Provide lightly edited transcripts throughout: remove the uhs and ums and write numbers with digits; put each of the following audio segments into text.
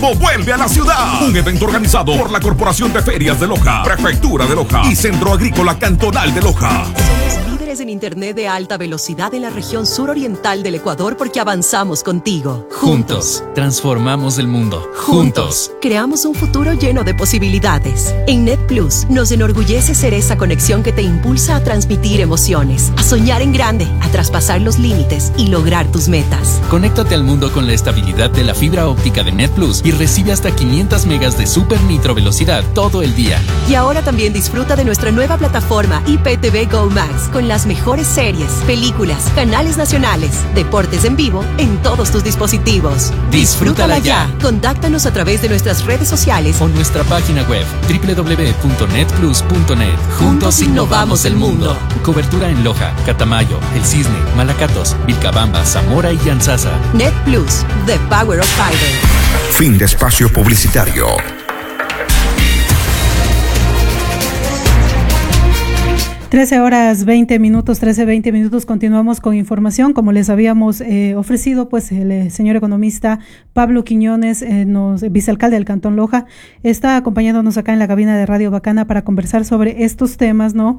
Expo vuelve a la ciudad. Un evento organizado por la Corporación de Ferias de Loja, Prefectura de Loja y Centro Agrícola Cantonal de Loja. Somos líderes en internet de alta velocidad en la región suroriental del Ecuador porque avanzamos contigo. Juntos, transformamos el mundo. Juntos, creamos un futuro lleno de posibilidades. En NetPlus nos enorgullece ser esa conexión que te impulsa a transmitir emociones, a soñar en grande, a traspasar los límites y lograr tus metas. Conéctate al mundo con la estabilidad de la fibra óptica de NetPlus y recibe hasta 500 megas de super nitro velocidad todo el día. Y ahora también disfruta de nuestra nueva plataforma IPTV Go Max con las mejores series, películas, canales nacionales, deportes en vivo en todos tus dispositivos. Disfrútala ya. Contáctanos a través de nuestras redes sociales o nuestra página web www.netplus.net. Juntos innovamos el mundo. Cobertura en Loja, Catamayo, El Cisne, Malacatos, Vilcabamba, Zamora y Yanzasa. NetPlus, the power of fiber. Fin de espacio publicitario. 13:20 minutos. Continuamos con información. Como les habíamos ofrecido, pues el señor economista Pablo Quiñones, vicealcalde del Cantón Loja, está acompañándonos acá en la cabina de Radio Bacana para conversar sobre estos temas, ¿no?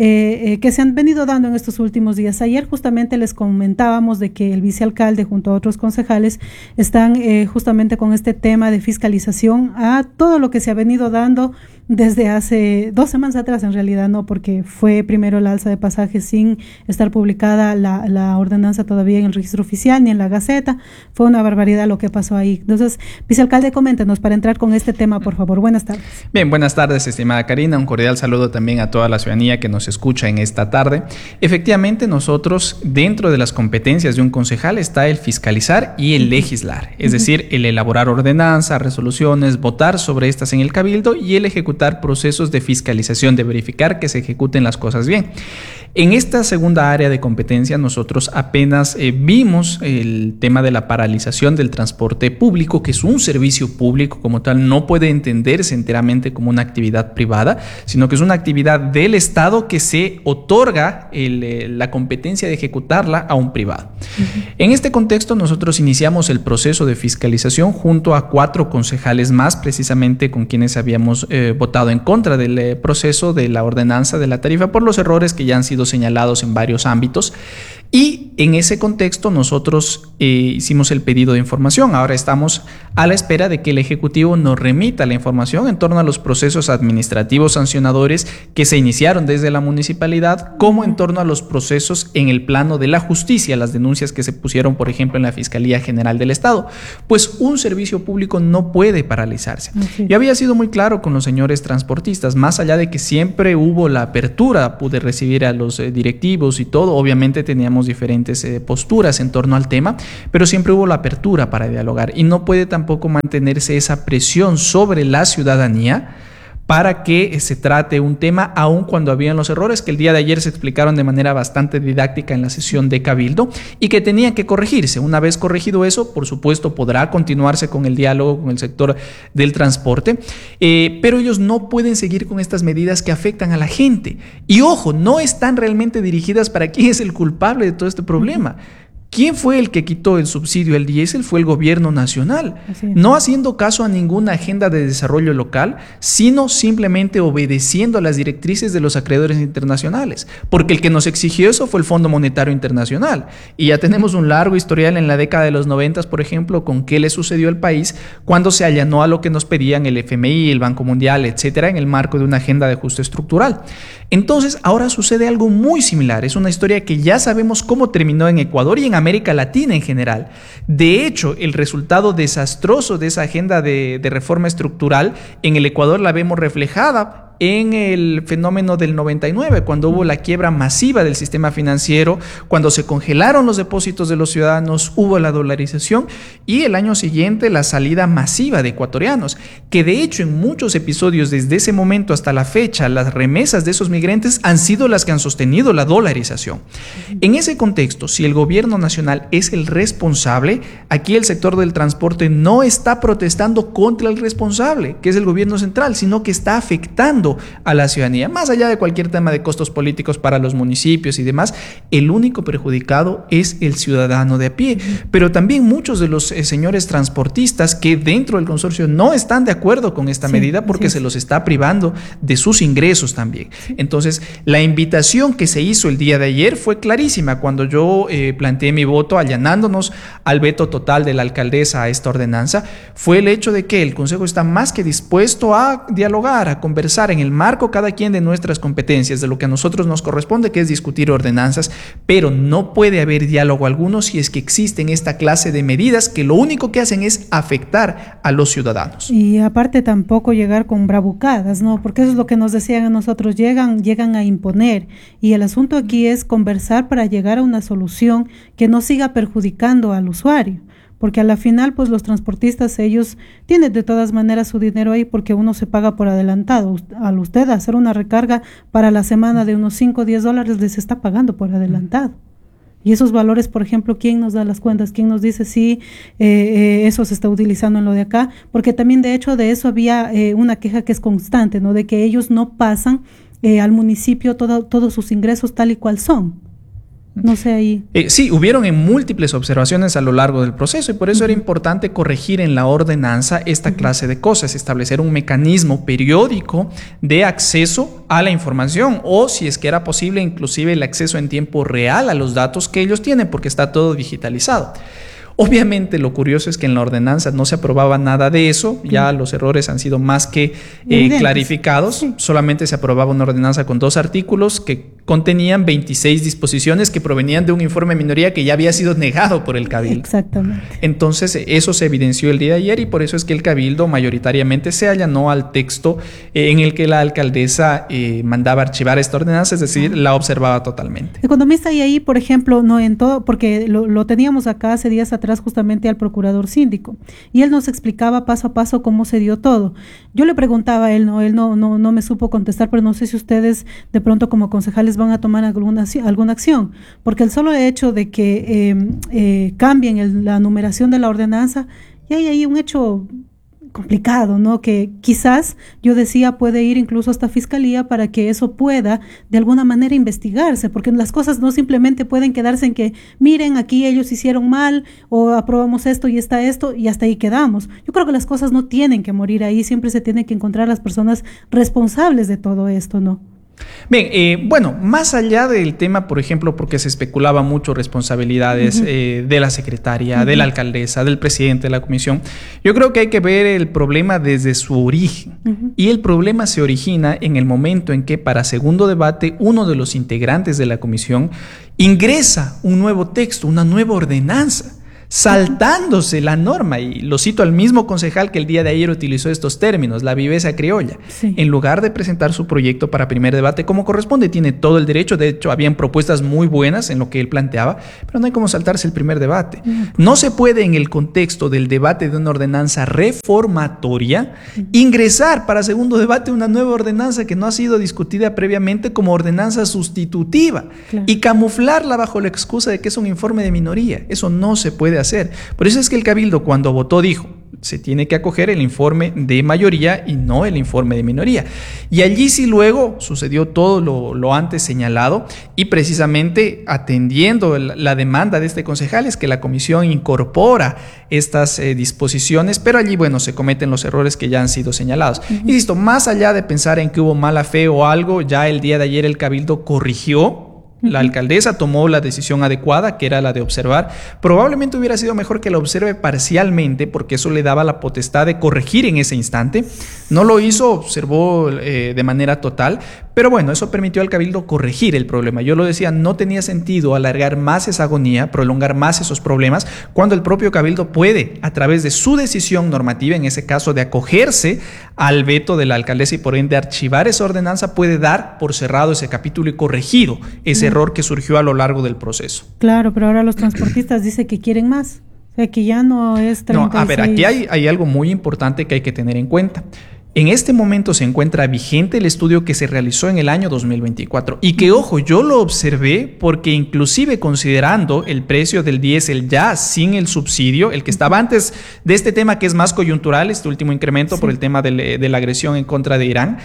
Que se han venido dando en estos últimos días. Ayer justamente les comentábamos de que el vicealcalde junto a otros concejales están justamente con este tema de fiscalización a todo lo que se ha venido dando desde hace 2 semanas atrás, en realidad, ¿no? Porque fue primero el alza de pasajes sin estar publicada la ordenanza todavía en el registro oficial ni en la Gaceta. Fue una barbaridad lo que pasó ahí. Entonces, vicealcalde, coméntenos para entrar con este tema, por favor. Buenas tardes. Bien, buenas tardes, estimada Karina. Un cordial saludo también a toda la ciudadanía que nos escucha en esta tarde. Efectivamente, nosotros, dentro de las competencias de un concejal, está el fiscalizar y el legislar. Es decir, el elaborar ordenanzas, resoluciones, votar sobre estas en el cabildo y el ejecutar procesos de fiscalización, de verificar que se ejecuten las cosas bien. En esta segunda área de competencia nosotros apenas vimos el tema de la paralización del transporte público, que es un servicio público como tal, no puede entenderse enteramente como una actividad privada, sino que es una actividad del Estado que se otorga la competencia de ejecutarla a un privado. En este contexto nosotros iniciamos el proceso de fiscalización junto a 4 concejales más, precisamente con quienes habíamos votado en contra del proceso de la ordenanza de la tarifa por los errores que ya han sido señalados en varios ámbitos. Y en ese contexto nosotros hicimos el pedido de información. Ahora estamos a la espera de que el Ejecutivo nos remita la información en torno a los procesos administrativos sancionadores que se iniciaron desde la municipalidad, como en torno a los procesos en el plano de la justicia, las denuncias que se pusieron, por ejemplo, en la Fiscalía General del Estado. Pues un servicio público no puede paralizarse. Yo había sido muy claro con los señores transportistas, más allá de que siempre hubo la apertura, pude recibir a los directivos y todo, obviamente teníamos diferentes posturas en torno al tema, pero siempre hubo la apertura para dialogar y no puede tampoco mantenerse esa presión sobre la ciudadanía para que se trate un tema aun cuando habían los errores que el día de ayer se explicaron de manera bastante didáctica en la sesión de Cabildo y que tenían que corregirse. Una vez corregido eso, por supuesto, podrá continuarse con el diálogo con el sector del transporte, pero ellos no pueden seguir con estas medidas que afectan a la gente. Y ojo, no están realmente dirigidas para quién es el culpable de todo este problema. ¿Quién fue el que quitó el subsidio al diésel? Fue el gobierno nacional, no haciendo caso a ninguna agenda de desarrollo local, sino simplemente obedeciendo a las directrices de los acreedores internacionales, porque el que nos exigió eso fue el Fondo Monetario Internacional, y ya tenemos un largo historial en la década de los 90, por ejemplo, con qué le sucedió al país cuando se allanó a lo que nos pedían el FMI, el Banco Mundial, etcétera, en el marco de una agenda de ajuste estructural. Entonces, ahora sucede algo muy similar, es una historia que ya sabemos cómo terminó en Ecuador y en América Latina en general. De hecho, el resultado desastroso de esa agenda de reforma estructural en el Ecuador la vemos reflejada en el fenómeno del 99, cuando hubo la quiebra masiva del sistema financiero, cuando se congelaron los depósitos de los ciudadanos, hubo la dolarización y el año siguiente la salida masiva de ecuatorianos, que de hecho en muchos episodios desde ese momento hasta la fecha, las remesas de esos migrantes han sido las que han sostenido la dolarización. En ese contexto, si el gobierno nacional es el responsable, aquí el sector del transporte no está protestando contra el responsable, que es el gobierno central, sino que está afectando afectando a la ciudadanía. Más allá de cualquier tema de costos políticos para los municipios y demás, el único perjudicado es el ciudadano de a pie. Pero también muchos de los señores transportistas que dentro del consorcio no están de acuerdo con esta medida porque se los está privando de sus ingresos también. Entonces, la invitación que se hizo el día de ayer fue clarísima cuando yo planteé mi voto allanándonos al veto total de la alcaldesa a esta ordenanza, fue el hecho de que el Consejo está más que dispuesto a dialogar, a conversar en el marco cada quien de nuestras competencias, de lo que a nosotros nos corresponde, que es discutir ordenanzas, pero no puede haber diálogo alguno si es que existen esta clase de medidas que lo único que hacen es afectar a los ciudadanos. Y aparte tampoco llegar con bravucadas, ¿no? Porque eso es lo que nos decían a nosotros, llegan a imponer, y el asunto aquí es conversar para llegar a una solución que no siga perjudicando al usuario, porque a la final pues los transportistas ellos tienen de todas maneras su dinero ahí porque uno se paga por adelantado. Al usted hacer una recarga para la semana de unos 5 o 10 dólares les está pagando por adelantado. Y esos valores, por ejemplo, ¿quién nos da las cuentas? ¿Quién nos dice si eso se está utilizando en lo de acá? Porque también de hecho de eso había una queja que es constante, ¿no? De que ellos no pasan al municipio todos sus ingresos tal y cual son. No sé ahí. Sí, hubieron en múltiples observaciones a lo largo del proceso y por eso era importante corregir en la ordenanza esta clase de cosas, establecer un mecanismo periódico de acceso a la información o, si es que era posible, inclusive el acceso en tiempo real a los datos que ellos tienen porque está todo digitalizado. Obviamente lo curioso es que en la ordenanza no se aprobaba nada de eso, ya los errores han sido más que clarificados, solamente se aprobaba una ordenanza con 2 artículos que contenían 26 disposiciones que provenían de un informe de minoría que ya había sido negado por el Cabildo. Exactamente. Entonces eso se evidenció el día de ayer y por eso es que el Cabildo mayoritariamente se allanó al texto en el que la alcaldesa mandaba archivar esta ordenanza, es decir, la observaba totalmente. Economista, y ahí, por ejemplo, no en todo, porque lo teníamos acá hace días atrás justamente al procurador síndico y él nos explicaba paso a paso cómo se dio todo. Yo le preguntaba a él, él no me supo contestar, pero no sé si ustedes de pronto como concejales van a tomar alguna acción, porque el solo hecho de que cambien la numeración de la ordenanza, y hay ahí un hecho complicado, ¿no? Que quizás yo decía puede ir incluso hasta fiscalía para que eso pueda de alguna manera investigarse, porque las cosas no simplemente pueden quedarse en que miren, aquí ellos hicieron mal o aprobamos esto y está esto y hasta ahí quedamos. Yo creo que las cosas no tienen que morir ahí, siempre se tienen que encontrar las personas responsables de todo esto, ¿no? Bien, bueno, más allá del tema, por ejemplo, porque se especulaba mucho responsabilidades de la secretaria, de la alcaldesa, del presidente de la comisión, yo creo que hay que ver el problema desde su origen. Y el problema se origina en el momento en que para segundo debate uno de los integrantes de la comisión ingresa un nuevo texto, una nueva ordenanza, saltándose la norma, y lo cito al mismo concejal que el día de ayer utilizó estos términos, la viveza criolla. Sí. En lugar de presentar su proyecto para primer debate como corresponde, tiene todo el derecho, de hecho habían propuestas muy buenas en lo que él planteaba, pero no hay como saltarse el primer debate. No se puede en el contexto del debate de una ordenanza reformatoria ingresar para segundo debate una nueva ordenanza que no ha sido discutida previamente como ordenanza sustitutiva y camuflarla bajo la excusa de que es un informe de minoría. Eso no se puede hacer. Por eso es que el Cabildo cuando votó dijo, se tiene que acoger el informe de mayoría y no el informe de minoría. Y allí sí luego sucedió todo lo antes señalado y precisamente atendiendo la demanda de este concejal es que la comisión incorpora estas disposiciones, pero allí, bueno, se cometen los errores que ya han sido señalados. Insisto, más allá de pensar en que hubo mala fe o algo, ya el día de ayer el Cabildo corrigió. La alcaldesa tomó la decisión adecuada, que era la de observar. Probablemente hubiera sido mejor que la observe parcialmente, porque eso le daba la potestad de corregir en ese instante. No lo hizo, observó de manera total, pero bueno, eso permitió al Cabildo corregir el problema. Yo lo decía, no tenía sentido alargar más esa agonía, prolongar más esos problemas, cuando el propio Cabildo puede, a través de su decisión normativa, en ese caso de acogerse al veto de la alcaldesa y por ende archivar esa ordenanza, puede dar por cerrado ese capítulo y corregido ese error que surgió a lo largo del proceso. Claro, pero ahora los transportistas dicen que quieren más, o sea, que ya no es 36. No, a ver, aquí hay algo muy importante que hay que tener en cuenta. En este momento se encuentra vigente el estudio que se realizó en el año 2024 y que, ojo, yo lo observé porque inclusive considerando el precio del diésel ya sin el subsidio, el que estaba antes de este tema que es más coyuntural, este último incremento por el tema de la agresión en contra de Irán,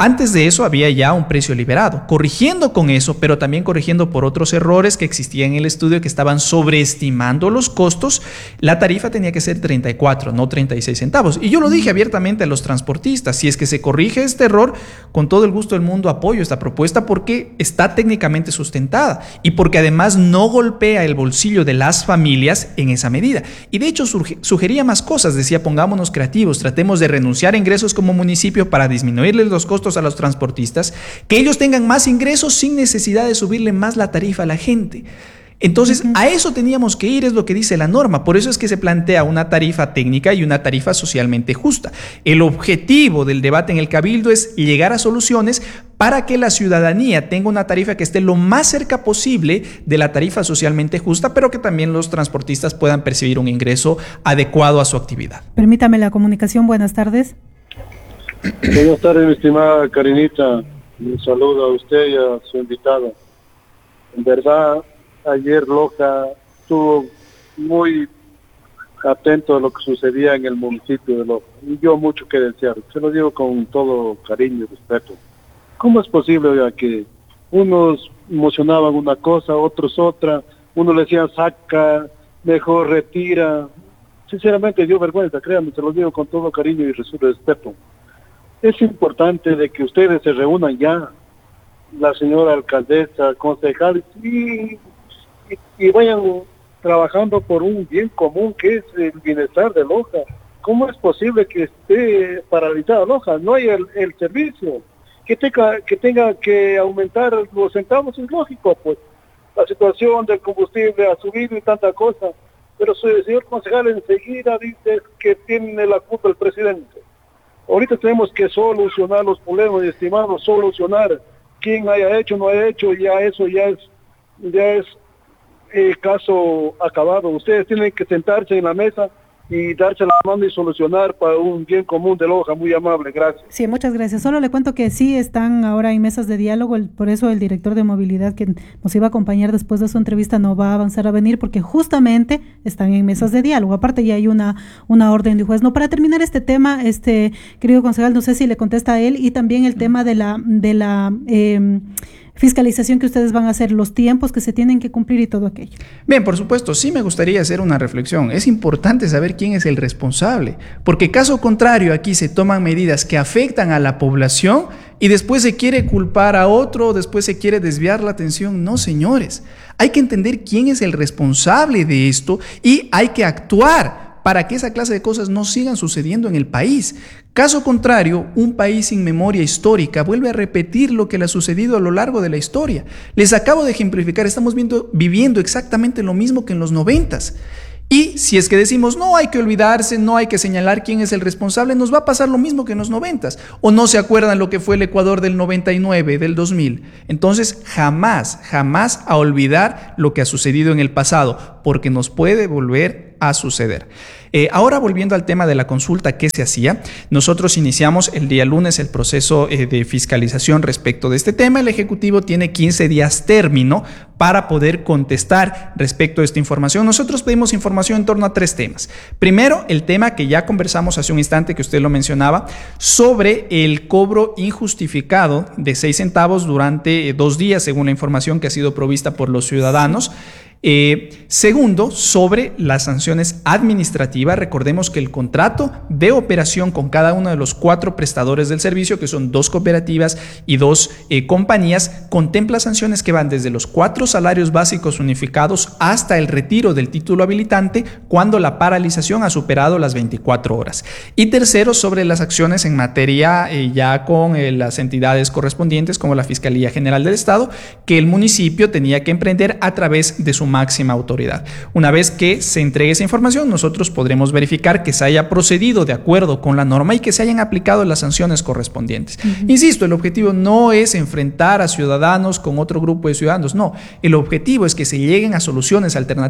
Antes de eso había ya un precio liberado, corrigiendo con eso, pero también corrigiendo por otros errores que existían en el estudio, que estaban sobreestimando los costos. La tarifa tenía que ser 34, no 36 centavos. Y yo lo dije abiertamente a los transportistas: si es que se corrige este error, con todo el gusto del mundo apoyo esta propuesta, porque está técnicamente sustentada y porque además no golpea el bolsillo de las familias en esa medida. Y de hecho sugería más cosas. Decía: pongámonos creativos, tratemos de renunciar a ingresos como municipio para disminuirles los costos a los transportistas, que ellos tengan más ingresos sin necesidad de subirle más la tarifa a la gente. Entonces, a eso teníamos que ir, es lo que dice la norma. Por eso es que se plantea una tarifa técnica y una tarifa socialmente justa. El objetivo del debate en el Cabildo es llegar a soluciones para que la ciudadanía tenga una tarifa que esté lo más cerca posible de la tarifa socialmente justa, pero que también los transportistas puedan percibir un ingreso adecuado a su actividad. Permítame la comunicación. Buenas tardes. Buenas tardes, mi estimada Karinita. Un saludo a usted y a su invitado. En verdad, ayer Loja estuvo muy atento a lo que sucedía en el municipio de Loja. Y yo mucho que desear. Se lo digo con todo cariño y respeto. ¿Cómo es posible, oiga, que unos emocionaban una cosa, otros otra? Uno le decía saca, mejor retira. Sinceramente dio vergüenza, créanme, se lo digo con todo cariño y respeto. Es importante de que ustedes se reúnan ya, la señora alcaldesa, concejales, y vayan trabajando por un bien común que es el bienestar de Loja. ¿Cómo es posible que esté paralizada Loja? No hay el servicio. Que tenga que aumentar los centavos es lógico, pues. La situación del combustible ha subido y tanta cosa. Pero el señor concejal enseguida dice que tiene la culpa el presidente. Ahorita tenemos que solucionar los problemas, estimados, solucionar. Quién haya hecho, no haya hecho, ya eso ya es caso acabado. Ustedes tienen que sentarse en la mesa y darse la mano y solucionar para un bien común de Loja. Muy amable, gracias. Sí, muchas gracias. Solo le cuento que sí están ahora en mesas de diálogo, por eso el director de movilidad que nos iba a acompañar después de su entrevista no va a avanzar a venir, porque justamente están en mesas de diálogo. Aparte ya hay una orden de juez. No, para terminar este tema, querido concejal, no sé si le contesta a él, y también el tema de la fiscalización que ustedes van a hacer, los tiempos que se tienen que cumplir y todo aquello. Bien, por supuesto, sí me gustaría hacer una reflexión. Es importante saber quién es el responsable, porque caso contrario aquí se toman medidas que afectan a la población y después se quiere culpar a otro, después se quiere desviar la atención. No, señores, hay que entender quién es el responsable de esto y hay que actuar para que esa clase de cosas no sigan sucediendo en el país. Caso contrario, un país sin memoria histórica vuelve a repetir lo que le ha sucedido a lo largo de la historia. Les acabo de ejemplificar, estamos viviendo exactamente lo mismo que en los 90s. Y si es que decimos no hay que olvidarse, no hay que señalar quién es el responsable, nos va a pasar lo mismo que en los 90s. O no se acuerdan lo que fue el Ecuador del 99, del 2000. Entonces jamás a olvidar lo que ha sucedido en el pasado, porque nos puede volver a suceder. Ahora volviendo al tema de la consulta que se hacía, nosotros iniciamos el día lunes el proceso de fiscalización respecto de este tema. El Ejecutivo tiene 15 días término para poder contestar respecto a esta información. Nosotros pedimos información en torno a 3 temas. Primero, el tema que ya conversamos hace un instante, que usted lo mencionaba, sobre el cobro injustificado de 6 centavos durante 2 días, según la información que ha sido provista por los ciudadanos. Segundo, sobre las sanciones administrativas. Recordemos que el contrato de operación con cada uno de los 4 prestadores del servicio, que son 2 cooperativas y 2 compañías, contempla sanciones que van desde los 4 salarios básicos unificados hasta el retiro del título habilitante cuando la paralización ha superado las 24 horas. Y tercero, sobre las acciones en materia ya con las entidades correspondientes, como la Fiscalía General del Estado, que el municipio tenía que emprender a través de su máxima autoridad. Una vez que se entregue esa información, nosotros podremos verificar que se haya procedido de acuerdo con la norma y que se hayan aplicado las sanciones correspondientes. Insisto, el objetivo no es enfrentar a ciudadanos con otro grupo de ciudadanos, no. El objetivo es que se lleguen a soluciones alternativas